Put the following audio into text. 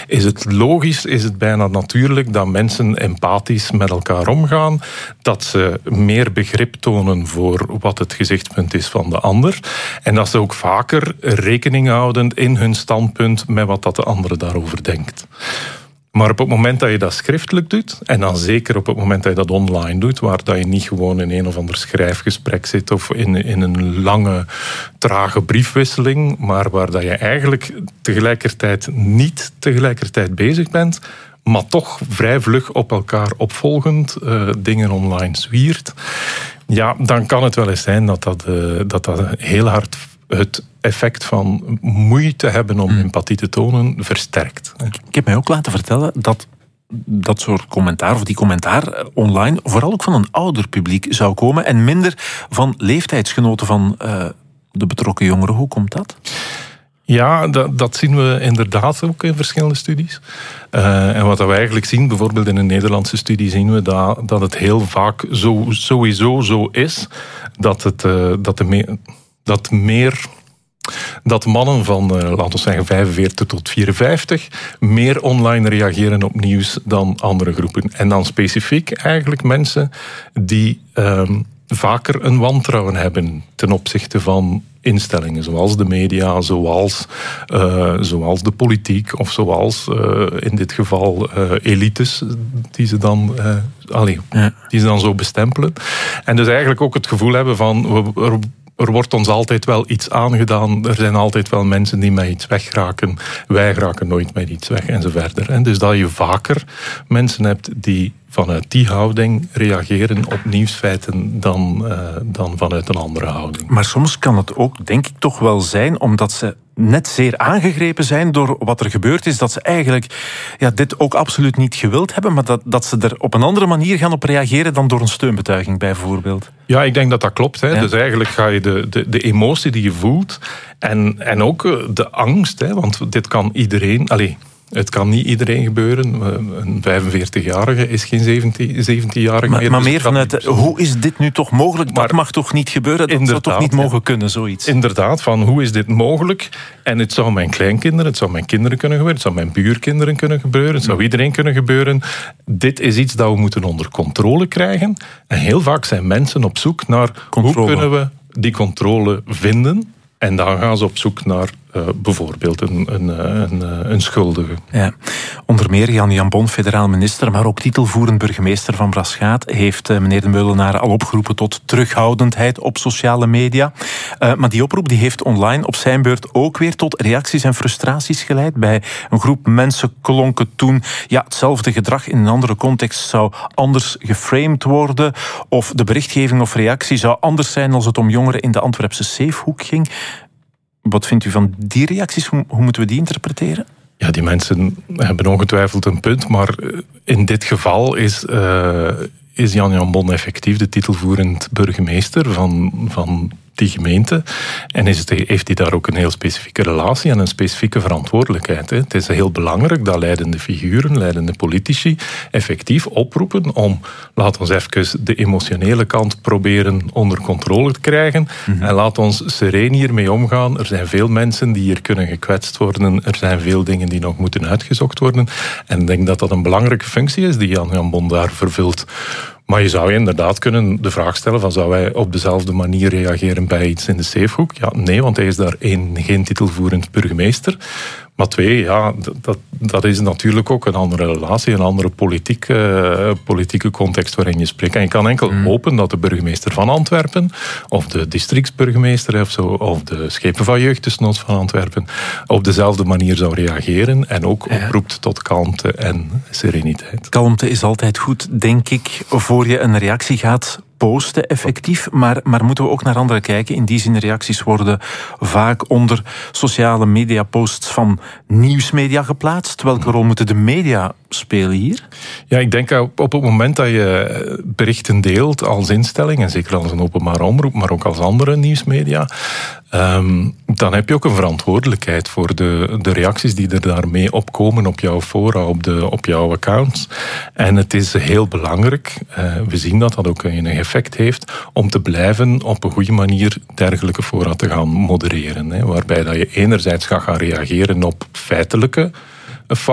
is het logisch, is het bijna natuurlijk dat mensen empathisch met elkaar omgaan, dat ze meer begrip tonen voor wat het gezichtspunt is van de ander en dat ze ook vaker rekening houden in hun standpunt met wat dat de andere daarover denkt. Maar op het moment dat je dat schriftelijk doet, en dan zeker op het moment dat je dat online doet, waar dat je niet gewoon in een of ander schrijfgesprek zit of in een lange, trage briefwisseling, maar waar dat je eigenlijk niet tegelijkertijd bezig bent, maar toch vrij vlug op elkaar opvolgend dingen online zwiert, ja, dan kan het wel eens zijn dat heel hard het effect van moeite hebben om empathie te tonen versterkt. Ik heb mij ook laten vertellen dat soort commentaar, of die commentaar online, vooral ook van een ouder publiek zou komen en minder van leeftijdsgenoten van de betrokken jongeren. Hoe komt dat? Ja, dat zien we inderdaad ook in verschillende studies. En wat we eigenlijk zien, bijvoorbeeld in een Nederlandse studie, zien we dat het heel vaak sowieso zo is dat mannen van, laten we zeggen, 45 tot 54 meer online reageren op nieuws dan andere groepen. En dan specifiek eigenlijk mensen die vaker een wantrouwen hebben ten opzichte van instellingen, zoals de media, zoals de politiek of zoals in dit geval elites die ze dan zo bestempelen. En dus eigenlijk ook het gevoel hebben van er wordt ons altijd wel iets aangedaan. Er zijn altijd wel mensen die met iets wegraken. Wij raken nooit met iets weg en zo verder. En dus dat je vaker mensen hebt die vanuit die houding reageren op nieuwsfeiten dan vanuit een andere houding. Maar soms kan het ook, denk ik, toch wel zijn, omdat ze net zeer aangegrepen zijn door wat er gebeurd is, dat ze eigenlijk dit ook absoluut niet gewild hebben, maar dat ze er op een andere manier gaan op reageren dan door een steunbetuiging bijvoorbeeld. Ja, ik denk dat dat klopt. Hè. Ja. Dus eigenlijk ga je de emotie die je voelt en ook de angst, hè, want dit kan iedereen. Het kan niet iedereen gebeuren. Een 45-jarige is geen 17-jarige. Maar meer vanuit, hoe is dit nu toch mogelijk? Dat mag toch niet gebeuren? Dat zou toch niet mogen kunnen, zoiets? Inderdaad, van hoe is dit mogelijk? En het zou mijn kleinkinderen, het zou mijn kinderen kunnen gebeuren, het zou mijn buurkinderen kunnen gebeuren, het zou iedereen kunnen gebeuren. Dit is iets dat we moeten onder controle krijgen. En heel vaak zijn mensen op zoek naar hoe kunnen we die controle vinden. En dan gaan ze op zoek naar bijvoorbeeld een schuldige. Ja. Onder meer Jan Jambon, federaal minister, maar ook titelvoerend burgemeester van Braschaat, heeft meneer De Meulenaar al opgeroepen tot terughoudendheid op sociale media. Maar die oproep die heeft online op zijn beurt ook weer tot reacties en frustraties geleid. Bij een groep mensen klonk het toen, hetzelfde gedrag in een andere context zou anders geframed worden, of de berichtgeving of reactie zou anders zijn als het om jongeren in de Antwerpse Safehoek ging. Wat vindt u van die reacties? Hoe moeten we die interpreteren? Ja, die mensen hebben ongetwijfeld een punt, maar in dit geval is Jan Jambon effectief de titelvoerend burgemeester van die gemeente. En heeft hij daar ook een heel specifieke relatie en een specifieke verantwoordelijkheid. Hè. Het is heel belangrijk dat leidende figuren, leidende politici effectief oproepen om, laat ons even de emotionele kant proberen onder controle te krijgen. En laat ons sereen hiermee omgaan. Er zijn veel mensen die hier kunnen gekwetst worden. Er zijn veel dingen die nog moeten uitgezocht worden. En ik denk dat dat een belangrijke functie is die Jan Jambon daar vervult. Maar je zou inderdaad kunnen de vraag stellen van, zou hij op dezelfde manier reageren bij iets in de Safehoek? Ja, nee, want hij is daar geen titelvoerend burgemeester. Maar twee, dat is natuurlijk ook een andere relatie, een andere politieke context waarin je spreekt. En je kan enkel hopen dat de burgemeester van Antwerpen, of de districtsburgemeester of de schepen van jeugd desnoods van Antwerpen, op dezelfde manier zou reageren en ook oproept tot kalmte en sereniteit. Kalmte is altijd goed, denk ik, voor je een reactie gaat posten, effectief. Maar moeten we ook naar anderen kijken? In die zin, reacties worden vaak onder sociale media posts van nieuwsmedia geplaatst. Welke rol moeten de media spelen hier? Ja, ik denk op het moment dat je berichten deelt als instelling, en zeker als een openbare omroep, maar ook als andere nieuwsmedia, dan heb je ook een verantwoordelijkheid voor de reacties die er daarmee opkomen op jouw fora, op jouw accounts. En het is heel belangrijk, we zien dat ook een effect heeft, om te blijven op een goede manier dergelijke fora te gaan modereren. Waarbij dat je enerzijds gaat gaan reageren op feitelijke